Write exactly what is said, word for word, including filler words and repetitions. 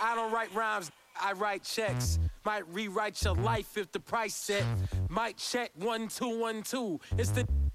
I don't write rhymes, I write checks. Might rewrite your life if the price set. Might check one, two, one, two. It's the